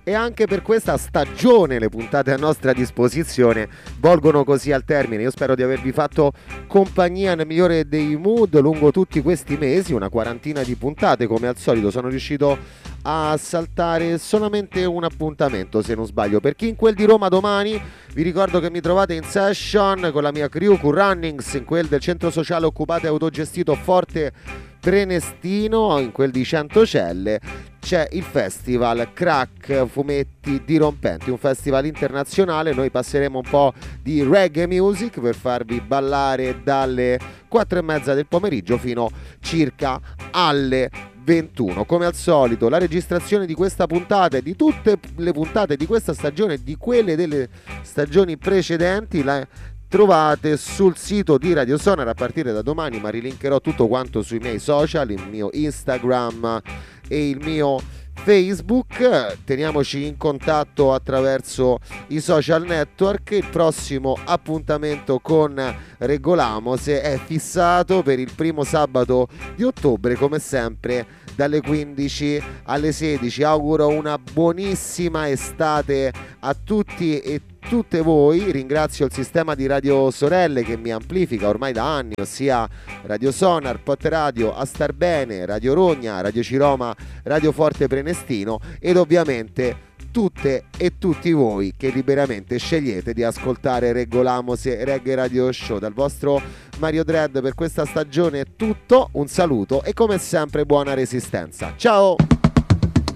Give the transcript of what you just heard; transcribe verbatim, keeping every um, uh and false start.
e anche per questa stagione le puntate a nostra disposizione volgono così al termine. Io spero di avervi fatto compagnia nel migliore dei mood lungo tutti questi mesi, una quarantina di puntate come al solito. Sono riuscito a saltare solamente un appuntamento, se non sbaglio. Per chi in quel di Roma domani, vi ricordo che mi trovate in session con la mia crew Q Runnings, in quel del centro sociale occupato e autogestito Forte Prenestino, in quel di Centocelle c'è il festival Crack Fumetti Dirompenti, un festival internazionale. Noi passeremo un po' di reggae music per farvi ballare dalle quattro e mezza del pomeriggio fino circa alle ventuno. Come al solito la registrazione di questa puntata e di tutte le puntate di questa stagione e di quelle delle stagioni precedenti la trovate sul sito di Radio Sonar a partire da domani, ma rilinkerò tutto quanto sui miei social, il mio Instagram e il mio Facebook. Teniamoci in contatto attraverso i social network. Il prossimo appuntamento con Regolamose è fissato per il primo sabato di ottobre, come sempre dalle quindici alle sedici. Auguro una buonissima estate a tutti e tutte voi. Ringrazio il sistema di radio sorelle che mi amplifica ormai da anni, ossia Radio Sonar, Pot Radio, A Star Bene, Radio Rogna, Radio Ciroma, Radio Forte Prenestino, ed ovviamente tutte e tutti voi che liberamente scegliete di ascoltare Regolamose Reggae Radio Show. Dal vostro Mario Dread per questa stagione è tutto, un saluto e come sempre buona resistenza. Ciao!